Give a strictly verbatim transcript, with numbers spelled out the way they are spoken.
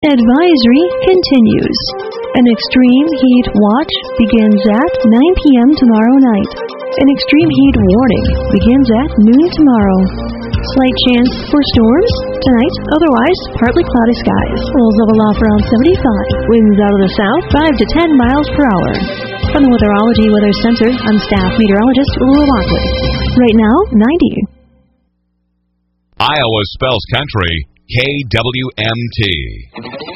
advisory continues. An extreme heat watch begins at nine p.m. tomorrow night. An extreme heat warning begins at noon tomorrow. Slight chance for storms tonight, otherwise partly cloudy skies. Lows level off around seventy-five. Winds out of the south, five to ten miles per hour. From the Weatherology Weather Center, I'm staff meteorologist Lula Lockley. Right now, ninety. Iowa Spells Country, K W M T.